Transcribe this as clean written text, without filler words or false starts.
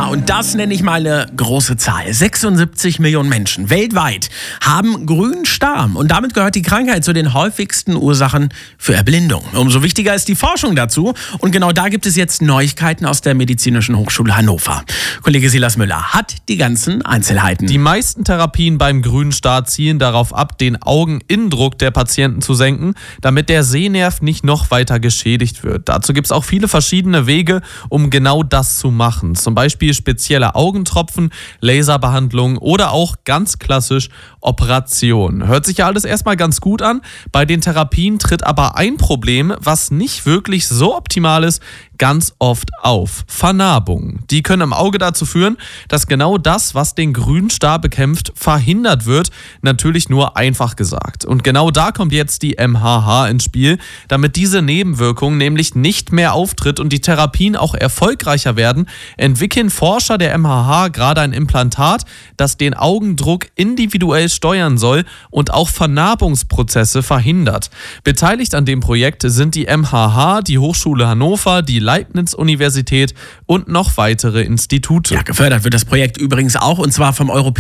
und das nenne ich mal eine große Zahl. 76 Millionen Menschen weltweit haben grünen Star und damit gehört die Krankheit zu den häufigsten Ursachen für Erblindung. Umso wichtiger ist die Forschung dazu und genau da gibt es jetzt Neuigkeiten aus der Medizinischen Hochschule Hannover. Kollege Silas Müller hat die ganzen Einzelheiten. Die meisten Therapien beim grünen Star zielen darauf ab, den Augeninnendruck der Patienten zu senken, damit der Sehnerv nicht noch weiter geschädigt wird. Dazu gibt es auch viele verschiedene Wege, um genau das zu machen. Zum Beispiel spezielle Augentropfen, Laserbehandlung oder auch ganz klassisch Operation. Hört sich ja alles erstmal ganz gut an. Bei den Therapien tritt aber ein Problem, was nicht wirklich so optimal ist, ganz oft auf. Vernarbungen. Die können im Auge dazu führen, dass genau das, was den grünen Star bekämpft, verhindert wird. Natürlich nur einfach gesagt. Und genau da kommt jetzt die MHH ins Spiel, damit diese Nebenwirkung nämlich nicht mehr auftritt und die Therapien auch erfolgreicher werden, entwickeln Forscher der MHH gerade ein Implantat, das den Augendruck individuell steuern soll und auch Vernarbungsprozesse verhindert. Beteiligt an dem Projekt sind die MHH, die Hochschule Hannover, die Leibniz-Universität und noch weitere Institute. Ja, gefördert wird das Projekt übrigens auch, und zwar vom Europäischen